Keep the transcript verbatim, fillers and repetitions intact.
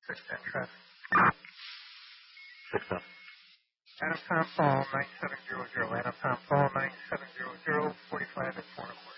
six ten traffic. six ten. Adam Tom Paul, nine seven zero zero. Adam Tom Paul, nine seven zero zero, forty-five at four and a quarter.